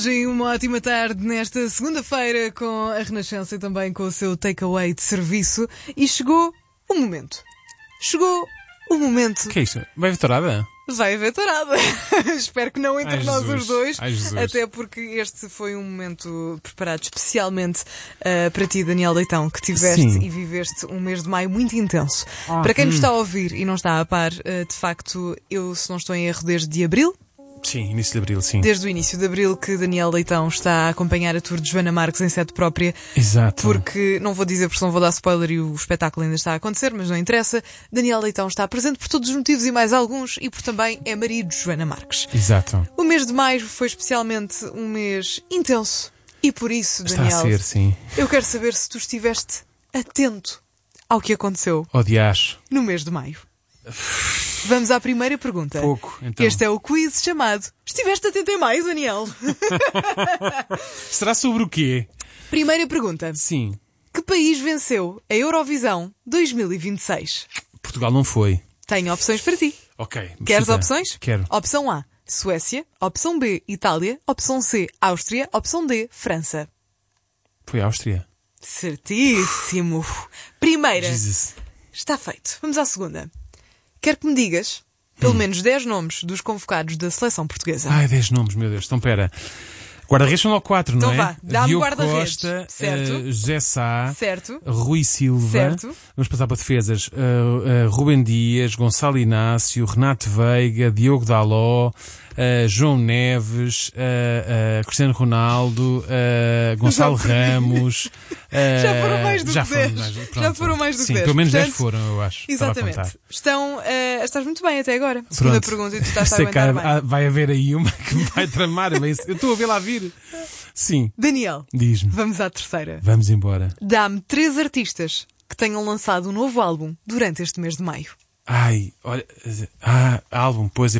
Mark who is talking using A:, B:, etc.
A: E uma ótima tarde nesta segunda-feira com a Renascença e também com o seu takeaway de serviço. E chegou o momento. Chegou o momento.
B: O que é isto? Vai haver tourada?
A: Vai haver tourada. Espero que não entre nós os dois. Até porque este foi um momento preparado especialmente para ti, Daniel Leitão, que tiveste e viveste um mês de maio muito intenso. Para quem nos está a ouvir e não está a par, de facto, eu, se não estou em erro, desde abril.
B: Sim, início de abril, sim.
A: Desde o início de abril que Daniel Leitão está a acompanhar a tour de Joana Marques em sede própria.
B: Exato.
A: Porque, não vou dizer porque não vou dar spoiler e o espetáculo ainda está a acontecer, mas não interessa. Daniel Leitão está presente por todos os motivos e mais alguns e por também é marido de Joana Marques.
B: Exato.
A: O mês de maio foi especialmente um mês intenso e por isso, Daniel,
B: está a ser, sim.
A: Eu quero saber se tu estiveste atento ao que aconteceu no mês de maio. Vamos à primeira pergunta.
B: Pouco, então.
A: Este é o quiz chamado Estiveste atento em maio, Daniel?
B: Será sobre o quê?
A: Primeira pergunta.
B: Sim.
A: Que país venceu a Eurovisão 2026?
B: Portugal não foi.
A: Tenho opções para ti.
B: Ok.
A: Queres opções?
B: Quero.
A: Opção A, Suécia. Opção B, Itália. Opção C, Áustria. Opção D, França.
B: Foi a Áustria.
A: Certíssimo. Primeira.
B: Jesus.
A: Está feito. Vamos à segunda. Quero que me digas pelo menos 10 nomes dos convocados da seleção portuguesa.
B: Ai, 10 nomes, meu Deus. Então, pera. Guarda-redes são logo 4, não é?
A: Então vá, dá-me
B: Diogo
A: guarda-redes.
B: Costa,
A: Certo.
B: José Sá,
A: Certo.
B: Rui Silva.
A: Certo.
B: Vamos passar para defesas. Rubem Dias, Gonçalo Inácio, Renato Veiga, Diogo Daló, João Neves, Cristiano Ronaldo, Gonçalo Ramos.
A: Já foram mais do
B: já
A: que 10. Já foram mais do que 10.
B: Sim, pelo menos 10
A: Portanto,
B: foram, eu acho.
A: Exatamente. Estás muito bem até agora.
B: Pronto.
A: Segunda pergunta e tu estás a
B: Sei que
A: aguentar bem.
B: vai haver aí uma que me vai tramar. Eu estou a ver lá vir. Sim.
A: Daniel,
B: diz-me.
A: vamos à terceira.
B: Vamos embora.
A: Dá-me 3 artistas que tenham lançado um novo álbum durante este mês de maio.
B: Ai, olha. Álbum, pois